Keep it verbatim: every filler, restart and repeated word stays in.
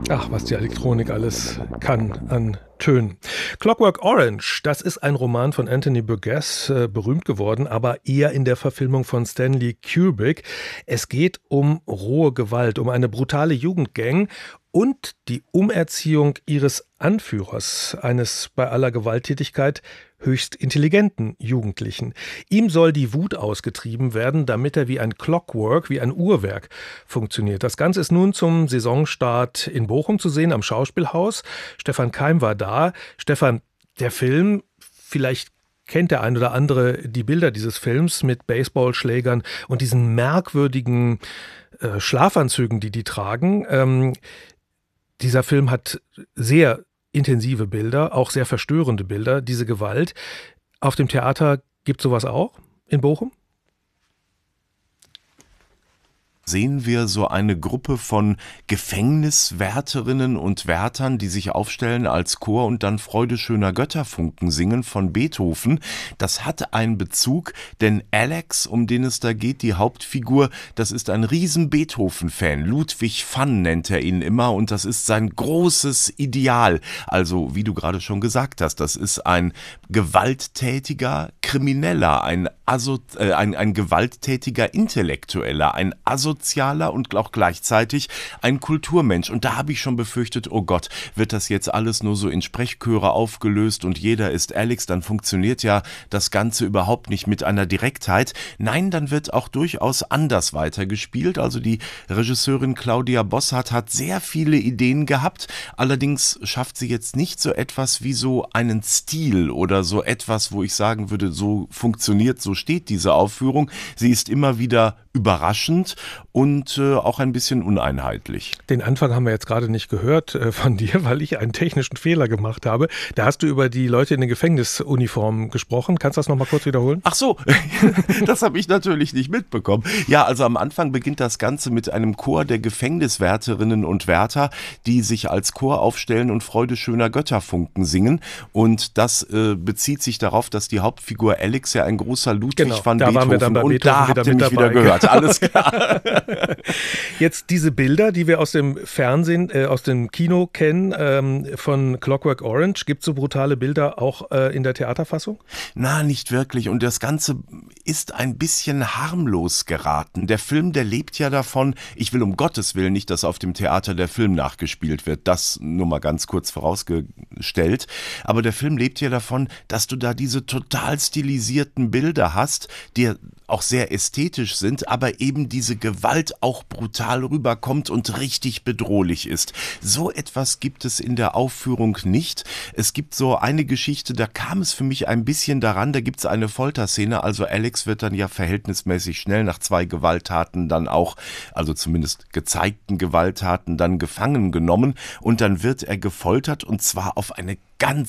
Ach, was die Elektronik alles kann an Tönen. Clockwork Orange, das ist ein Roman von Anthony Burgess, äh, berühmt geworden, aber eher in der Verfilmung von Stanley Kubrick. Es geht um rohe Gewalt, um eine brutale Jugendgang und die Umerziehung ihres Anführers, eines bei aller Gewalttätigkeit höchst intelligenten Jugendlichen. Ihm soll die Wut ausgetrieben werden, damit er wie ein Clockwork, wie ein Uhrwerk funktioniert. Das Ganze ist nun zum Saisonstart in Bochum zu sehen, am Schauspielhaus. Stefan Keim war da. Stefan, der Film, vielleicht kennt der ein oder andere die Bilder dieses Films mit Baseballschlägern und diesen merkwürdigen äh, Schlafanzügen, die die tragen. Ähm, dieser Film hat sehr intensive Bilder, auch sehr verstörende Bilder, diese Gewalt. Auf dem Theater gibt es sowas auch in Bochum? Sehen wir so eine Gruppe von Gefängniswärterinnen und Wärtern, die sich aufstellen als Chor und dann Freude schöner Götterfunken singen von Beethoven. Das hat einen Bezug, denn Alex, um den es da geht, die Hauptfigur, das ist ein riesen Beethoven-Fan. Ludwig van nennt er ihn immer und das ist sein großes Ideal. Also, wie du gerade schon gesagt hast, das ist ein gewalttätiger Krimineller, ein, Aso äh, ein, ein gewalttätiger Intellektueller, ein Asozialer und auch gleichzeitig ein Kulturmensch. Und da habe ich schon befürchtet, oh Gott, wird das jetzt alles nur so in Sprechchöre aufgelöst und jeder ist Alex, dann funktioniert ja das Ganze überhaupt nicht mit einer Direktheit. Nein, dann wird auch durchaus anders weitergespielt. Also die Regisseurin Claudia Bossart hat sehr viele Ideen gehabt, allerdings schafft sie jetzt nicht so etwas wie so einen Stil oder so etwas, wo ich sagen würde, so funktioniert, so steht diese Aufführung. Sie ist immer wieder überraschend und äh, auch ein bisschen uneinheitlich. Den Anfang haben wir jetzt gerade nicht gehört äh, von dir, weil ich einen technischen Fehler gemacht habe. Da hast du über die Leute in den Gefängnisuniformen gesprochen. Kannst du das nochmal kurz wiederholen? Ach so, das habe ich natürlich nicht mitbekommen. Ja, also am Anfang beginnt das Ganze mit einem Chor der Gefängniswärterinnen und Wärter, die sich als Chor aufstellen und Freude schöner Götterfunken singen. Und das äh, bezieht sich darauf, dass die Hauptfigur Alex ja ein großer Ludwig genau, van da Beethoven waren wir dann bei und Beethoven da wieder habt ihr mit mich dabei. wieder gehört. Alles klar. Jetzt diese Bilder, die wir aus dem Fernsehen, äh, aus dem Kino kennen, ähm, von Clockwork Orange, gibt es so brutale Bilder auch äh, in der Theaterfassung? Na, nicht wirklich. Und das Ganze ist ein bisschen harmlos geraten. Der Film, der lebt ja davon, ich will um Gottes Willen nicht, dass auf dem Theater der Film nachgespielt wird. Das nur mal ganz kurz vorausgestellt. Aber der Film lebt ja davon, dass du da diese total stilisierten Bilder hast, die auch sehr ästhetisch sind, aber eben diese Gewalt auch brutal rüberkommt und richtig bedrohlich ist. So etwas gibt es in der Aufführung nicht. Es gibt so eine Geschichte, da kam es für mich ein bisschen daran, da gibt es eine Folterszene, also Alex wird dann ja verhältnismäßig schnell nach zwei Gewalttaten dann auch, also zumindest gezeigten Gewalttaten, dann gefangen genommen und dann wird er gefoltert und zwar auf eine ganz